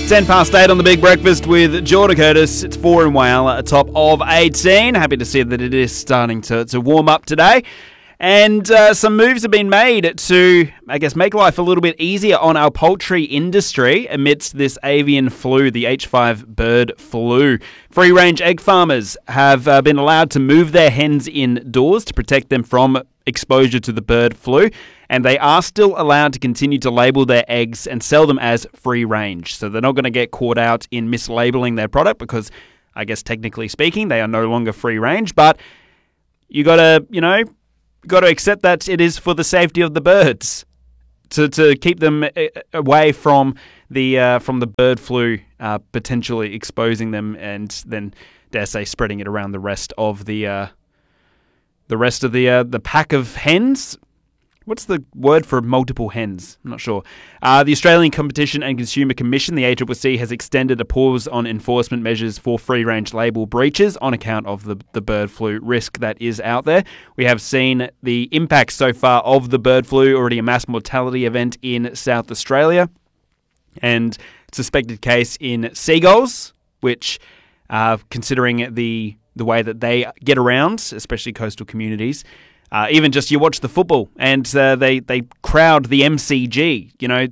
10 past 8 on the Big Breakfast with Jordan Curtis. It's 4 in Whale at a top of 18. Happy to see that it is starting to warm up today. And some moves have been made to, I guess, make life a little bit easier on our poultry industry amidst this avian flu, the H5 bird flu. Free-range egg farmers have been allowed to move their hens indoors to protect them from exposure to the bird flu, and they are still allowed to continue to label their eggs and sell them as free-range. So they're not going to get caught out in mislabeling their product because, I guess, technically speaking, they are no longer free-range, but you got to accept that it is for the safety of the birds to keep them away from the bird flu, potentially exposing them and then, dare say, spreading it around the rest of the pack of hens. What's the word for multiple hens? I'm not sure. The Australian Competition and Consumer Commission, the ACCC, has extended a pause on enforcement measures for free-range label breaches on account of the bird flu risk that is out there. We have seen the impact so far of the bird flu, already a mass mortality event in South Australia, and suspected case in seagulls, which, considering the way that they get around, especially coastal communities. Even just you watch the football and they crowd the MCG.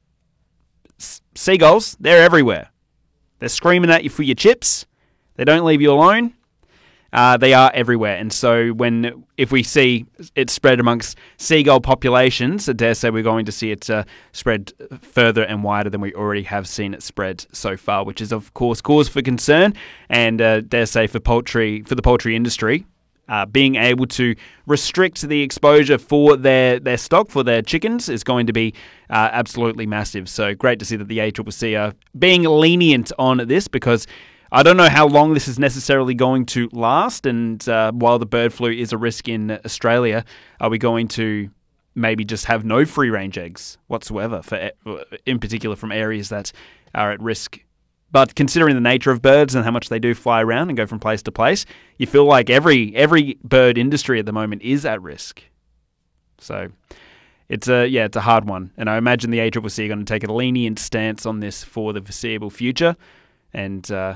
Seagulls, they're everywhere. They're screaming at you for your chips. They don't leave you alone. They are everywhere. And so if we see it spread amongst seagull populations, I dare say we're going to see it spread further and wider than we already have seen it spread so far, which is, of course, cause for concern and dare say for the poultry industry. Being able to restrict the exposure for their stock, for their chickens, is going to be absolutely massive. So great to see that the ACCC are being lenient on this, because I don't know how long this is necessarily going to last. And while the bird flu is a risk in Australia, are we going to maybe just have no free-range eggs whatsoever, in particular from areas that are at risk? But considering the nature of birds and how much they do fly around and go from place to place, you feel like every bird industry at the moment is at risk. So it's a hard one. And I imagine the ACCC are going to take a lenient stance on this for the foreseeable future. And so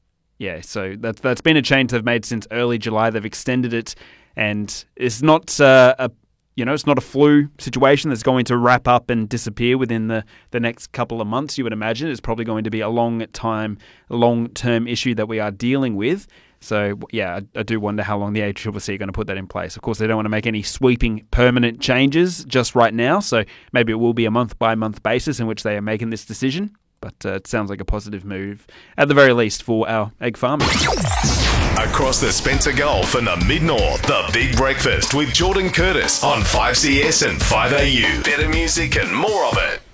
that's been a change they've made since early July. They've extended it, and it's not it's not a flu situation that's going to wrap up and disappear within the next couple of months, you would imagine. It's probably going to be a long-term issue that we are dealing with. So, yeah, I do wonder how long the ACCC are going to put that in place. Of course, they don't want to make any sweeping permanent changes just right now, so maybe it will be a month-by-month basis in which they are making this decision. But it sounds like a positive move, at the very least, for our egg farmers. Across the Spencer Gulf and the Mid-North, the Big Breakfast with Jordan Curtis on 5CS and 5AU. Better music and more of it.